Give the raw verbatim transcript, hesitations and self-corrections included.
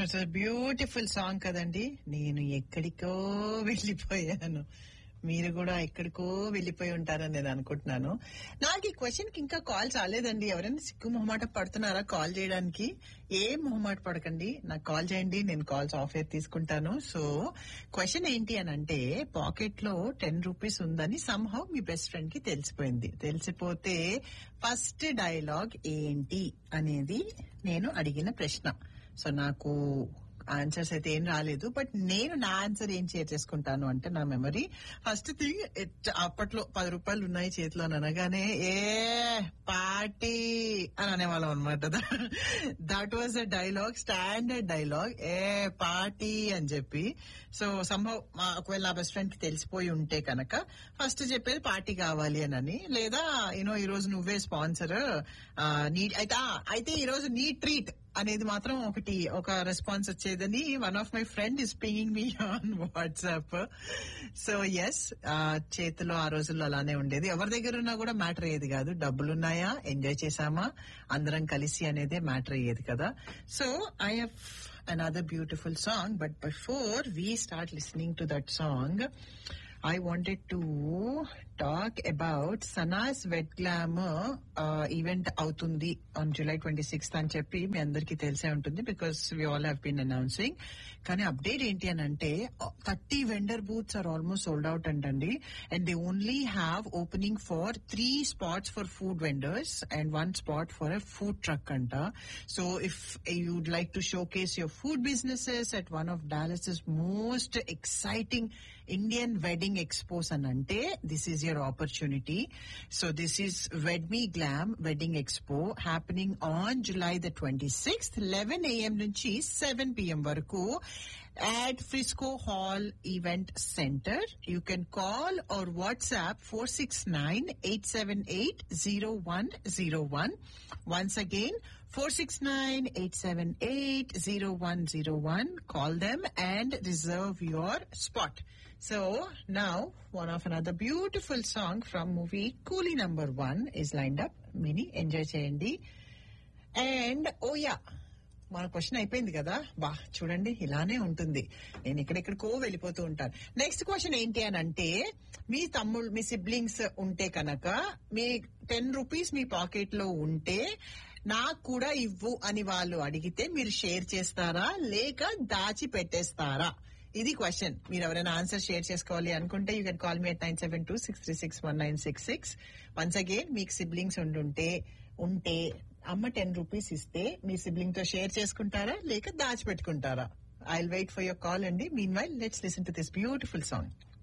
Beautiful song కదండి. నేను ఎక్కడికో వెళ్ళిపోయాను, మీరు కూడా ఎక్కడికో వెళ్ళిపోయి ఉంటారని నేను అనుకుంటున్నాను. నాకు ఈ క్వశ్చన్ కి ఇంకా కాల్ రాలేదండి. ఎవరైనా సిగ్గు మొహమాట పడుతున్నారా కాల్ చేయడానికి? ఏం మొహమాట పడకండి, నాకు కాల్ చేయండి, నేను కాల్స్ ఆఫ్ ఎయిర్ తీసుకుంటాను. సో క్వశ్చన్ ఏంటి అని అంటే, పాకెట్ లో టెన్ రూపీస్ ఉందని సంహౌ మీ బెస్ట్ ఫ్రెండ్ కి తెలిసిపోయింది. తెలిసిపోతే ఫస్ట్ డైలాగ్ ఏంటి అనేది నేను అడిగిన ప్రశ్న. సో నాకు ఆన్సర్స్ అయితే ఏం రాలేదు, బట్ నేను నా ఆన్సర్ ఏం షేర్ చేసుకుంటాను అంటే, నా మెమరీ ఫస్ట్ థింగ్, అప్పట్లో పది రూపాయలు ఉన్నాయి చేతిలో అని అనగానే ఏ పార్టీ అని అనేవాళ్ళం అనమాట. That was a dialogue, standard dialogue, A party అని చెప్పి. సో సంభవ్ ఒకవేళ నా బెస్ట్ ఫ్రెండ్ కి తెలిసిపోయి ఉంటే కనుక ఫస్ట్ చెప్పేది పార్టీ కావాలి అని, లేదా యూనో ఈ రోజు నువ్వే స్పాన్సర్, నీ అయితే అయితే ఈ రోజు నీ ట్రీట్ అనేది మాత్రం ఒకటి ఒక response వచ్చేదని one of my friend is pinging me on WhatsApp. So yes, చేతిలో ఆ రోజుల్లో అలానే ఉండేది. ఎవరి దగ్గర ఉన్నా కూడా మ్యాటర్ అయ్యేది కాదు, డబ్బులున్నాయా, ఎంజాయ్ చేసామా, అందరం కలిసి అనేదే మ్యాటర్ అయ్యేది కదా. So I have another beautiful song, but before we start listening to that song, I wanted to talk about Sana's Wet Glamour uh, event అవుతుంది on July twenty-sixth అని చెప్పి మీ అందరికీ తెలిసే ఉంటుంది, because we all have been announcing. కానీ update ఏంటి అని అంటే, thirty vendor booths are almost sold out అంటండి. And they only have opening for three spots for food vendors and one spot for a food truck అంట. So if యూడ్ like to showcase your food businesses at one of Dallas most exciting Indian wedding expos అని అంటే, this is your opportunity. So this is Wedme Glam Wedding Expo happening on July the twenty-sixth, eleven a.m. నుంచి seven p.m. వరకు at Frisco Hall Event Center. You can call or WhatsApp four six nine, eight seven eight, zero one zero one. Once again, four six nine, eight seven eight, zero one zero one. Call them and reserve your spot. So now one of another beautiful song from movie Coolie number one is lined up. Mini enjoy cheyandi. And oh yeah, మన question అయిపోయింది కదా. బా చూడండి, ఇలానే ఉంటుంది, నేను ఎక్కడెక్కడికో వెళ్ళిపోతూ ఉంటాను. నెక్స్ట్ క్వశ్చన్ ఏంటి అని అంటే, మీ తమ్ముళ్ళు మీ సిబ్లింగ్స్ ఉంటే కనుక, మీ టెన్ రూపీస్ మీ పాకెట్ లో ఉంటే నాకు కూడా ఇవ్వు అని వాళ్ళు అడిగితే మీరు షేర్ చేస్తారా లేక దాచి పెట్టేస్తారా? ఇది క్వశ్చన్. మీరు ఎవరైనా ఆన్సర్ షేర్ చేసుకోవాలి అనుకుంటే you can call me at nine seven two six three six one nine six six. Once again, మీకు సిబ్లింగ్స్ ఉండుంటే ఉంటే అమ్మ టెన్ రూపీస్ ఇస్తే మీ సిబ్లింగ్ తో షేర్ చేసుకుంటారా లేక దాచిపెట్టుకుంటారా? I will wait for your call అండి. Mean while let's listen to this beautiful song.